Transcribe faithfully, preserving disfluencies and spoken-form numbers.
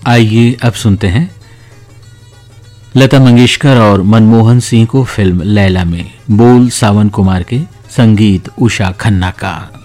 आइए अब सुनते हैं लता मंगेशकर और मनमोहन सिंह को फिल्म लैला में बोल सावन कुमार के, संगीत उषा खन्ना का।